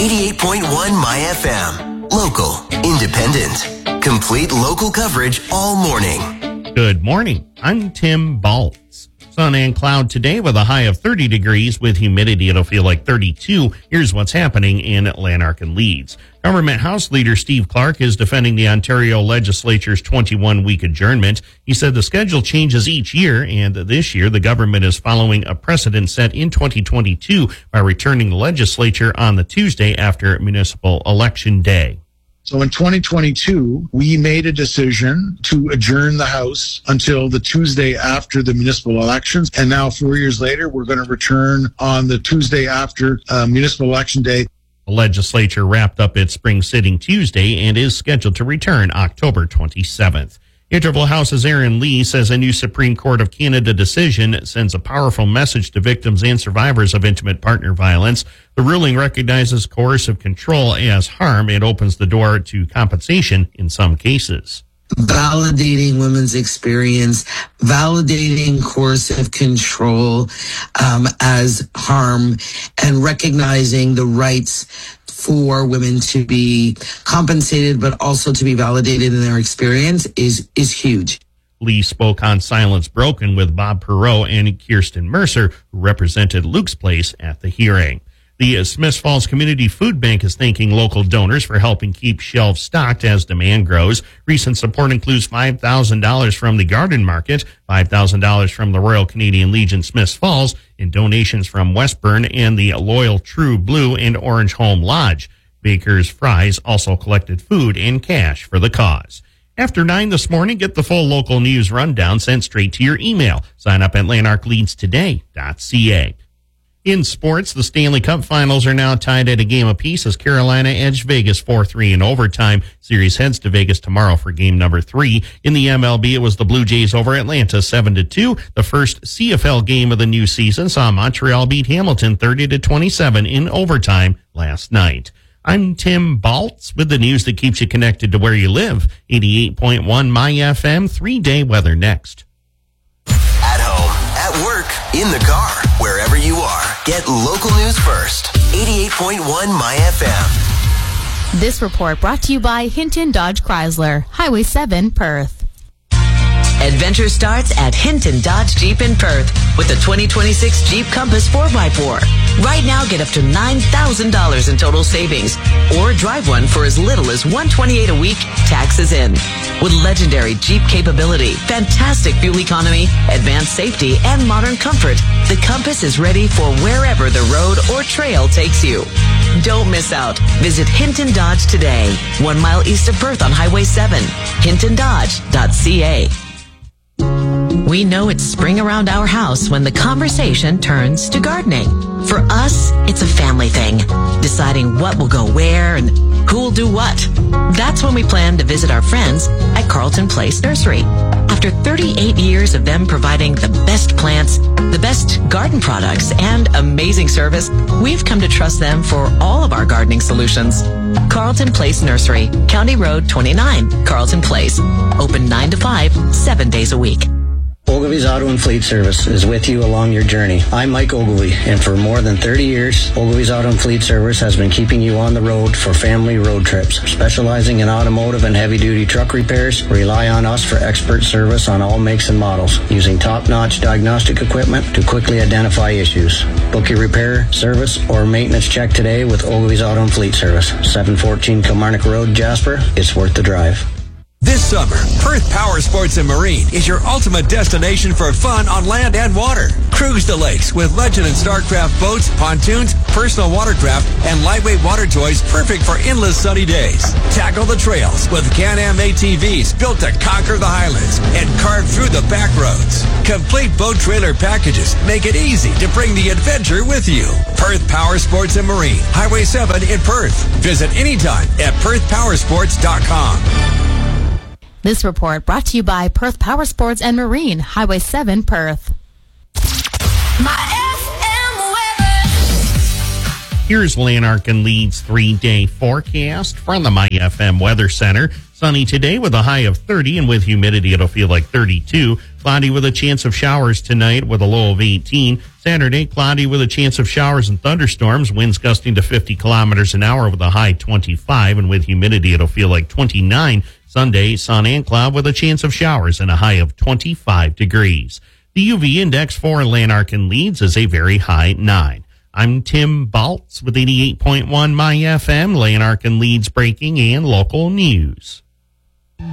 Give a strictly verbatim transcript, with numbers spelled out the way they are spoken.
eighty-eight point one My F M. Local, independent, complete local coverage all morning. Good morning. I'm Tim Baltz. Sun and cloud today with a high of thirty degrees. With humidity, it'll feel like thirty-two. Here's what's happening in Lanark and Leeds. Government House Leader Steve Clark is defending the Ontario Legislature's twenty-one week adjournment. He said the schedule changes each year, and this year the government is following a precedent set in twenty twenty-two by returning the legislature on the Tuesday after municipal election day. So in twenty twenty-two, we made a decision to adjourn the House until the Tuesday after the municipal elections. And now four years later, we're going to return on the Tuesday after uh, municipal election day. The legislature wrapped up its spring sitting Tuesday and is scheduled to return October twenty-seventh. Interval House's Aaron Lee says a new Supreme Court of Canada decision sends a powerful message to victims and survivors of intimate partner violence. The ruling recognizes coercive control as harm and opens the door to compensation in some cases. Validating women's experience, validating coercive control um, as harm, and recognizing the rights for women to be compensated, but also to be validated in their experience is is huge. Lee spoke on Silence Broken with Bob Perot and Kirsten Mercer, who represented Luke's Place at the hearing. The Smiths Falls Community Food Bank is thanking local donors for helping keep shelves stocked as demand grows. Recent support includes five thousand dollars from the Garden Market, five thousand dollars from the Royal Canadian Legion Smiths Falls, and donations from Westburn and the Loyal True Blue and Orange Home Lodge. Baker's Fries also collected food and cash for the cause. After nine this morning, get the full local news rundown sent straight to your email. Sign up at lanark leeds today dot c a. In sports, the Stanley Cup Finals are now tied at a game apiece as Carolina edged Vegas four three in overtime. Series heads to Vegas tomorrow for game number three. In the M L B, it was the Blue Jays over Atlanta seven to two. The first C F L game of the new season saw Montreal beat Hamilton thirty to twenty-seven in overtime last night. I'm Tim Baltz with the news that keeps you connected to where you live. eighty-eight point one My F M, three-day weather next. At home, at work, in the car, wherever you are. Get local news first. eighty-eight point one My F M. This report brought to you by Hinton Dodge Chrysler, Highway seven, Perth. Adventure starts at Hinton Dodge Jeep in Perth with the twenty twenty-six Jeep Compass four by four. Right now, get up to nine thousand dollars in total savings, or drive one for as little as one hundred twenty-eight dollars a week, taxes in. With legendary Jeep capability, fantastic fuel economy, advanced safety, and modern comfort, the Compass is ready for wherever the road or trail takes you. Don't miss out. Visit Hinton Dodge today, one mile east of Perth on Highway seven, hinton dodge dot c a. We know it's spring around our house when the conversation turns to gardening. For us, it's a family thing, deciding what will go where and who will do what. That's when we plan to visit our friends at Carlton Place Nursery. After thirty-eight years of them providing the best plants, the best garden products, and amazing service, we've come to trust them for all of our gardening solutions. Carlton Place Nursery, County Road twenty-nine, Carlton Place. Open nine to five, seven days a week. Ogilvy's Auto and Fleet Service is with you along your journey. I'm Mike Ogilvy, and for more than thirty years, Ogilvy's Auto and Fleet Service has been keeping you on the road for family road trips. Specializing in automotive and heavy-duty truck repairs, rely on us for expert service on all makes and models, using top-notch diagnostic equipment to quickly identify issues. Book your repair, service, or maintenance check today with Ogilvy's Auto and Fleet Service, seven fourteen Kilmarnock Road, Jasper. It's worth the drive. This summer, Perth Power Sports and Marine is your ultimate destination for fun on land and water. Cruise the lakes with Legend and Starcraft boats, pontoons, personal watercraft, and lightweight water toys perfect for endless sunny days. Tackle the trails with Can-Am A T Vs built to conquer the highlands and carve through the back roads. Complete boat trailer packages make it easy to bring the adventure with you. Perth Power Sports and Marine, Highway seven in Perth. Visit anytime at perth power sports dot com. This report brought to you by Perth Power Sports and Marine, Highway seven, Perth. My F M weather. Here's Lanark and Leeds three-day forecast from the My F M Weather Center. Sunny today with a high of thirty, and with humidity it'll feel like thirty-two. Cloudy with a chance of showers tonight with a low of eighteen. Saturday, cloudy with a chance of showers and thunderstorms. Winds gusting to fifty kilometers an hour with a high twenty-five, and with humidity it'll feel like twenty-nine. Sunday, sun and cloud with a chance of showers and a high of twenty-five degrees. The U V index for Lanark and Leeds is a very high nine. I'm Tim Baltz with eighty-eight point one My F M, Lanark and Leeds breaking and local news.